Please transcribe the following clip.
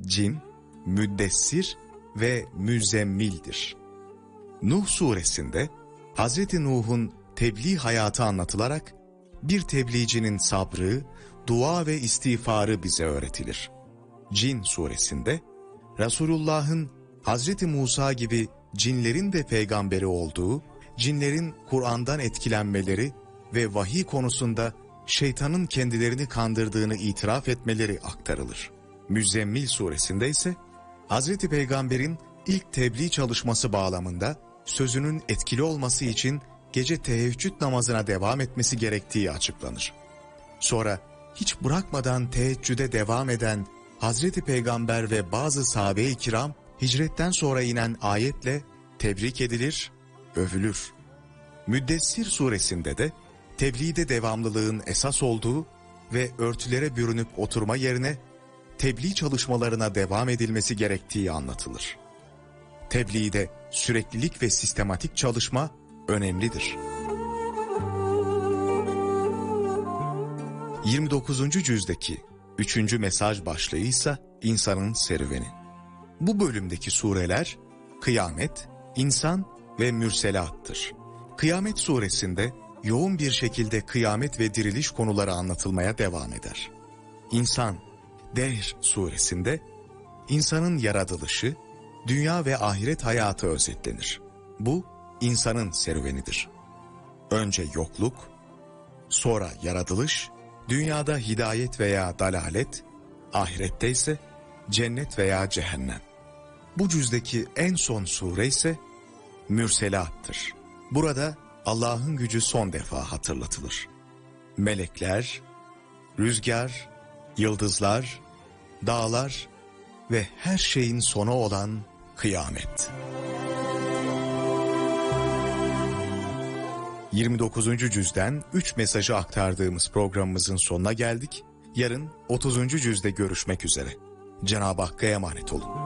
Cin, Müddessir ve Müzzemmil'dir. Nuh suresinde Hz. Nuh'un tebliğ hayatı anlatılarak bir tebliğcinin sabrı, dua ve istiğfarı bize öğretilir. Cin suresinde Resulullah'ın Hz. Musa gibi cinlerin de peygamberi olduğu, cinlerin Kur'an'dan etkilenmeleri ve vahiy konusunda şeytanın kendilerini kandırdığını itiraf etmeleri aktarılır. Müzzemmil suresinde ise Hz. Peygamber'in ilk tebliğ çalışması bağlamında sözünün etkili olması için gece teheccüd namazına devam etmesi gerektiği açıklanır. Sonra hiç bırakmadan teheccüde devam eden Hz. Peygamber ve bazı sahabe-i kiram hicretten sonra inen ayetle tebrik edilir, övülür. Müddessir suresinde de tebliğde devamlılığın esas olduğu ve örtülere bürünüp oturma yerine tebliğ çalışmalarına devam edilmesi gerektiği anlatılır. Tebliğde süreklilik ve sistematik çalışma önemlidir. 29. cüzdeki 3. mesaj başlığı ise insanın serüveni. Bu bölümdeki sureler Kıyamet, İnsan ve Mürselattır. Kıyamet suresinde yoğun bir şekilde kıyamet ve diriliş konuları anlatılmaya devam eder. İnsan, Dehr suresinde insanın yaratılışı, dünya ve ahiret hayatı özetlenir. Bu insanın serüvenidir. Önce yokluk, sonra yaratılış, dünyada hidayet veya dalalet, ahirette ise cennet veya cehennem. Bu cüzdeki en son sure ise Mürselattır. Burada Allah'ın gücü son defa hatırlatılır. Melekler, rüzgar, yıldızlar, dağlar ve her şeyin sonu olan kıyamet. 29. cüzden 3 mesajı aktardığımız programımızın sonuna geldik. Yarın 30. cüzde görüşmek üzere. Cenab-ı Hakk'a emanet olun.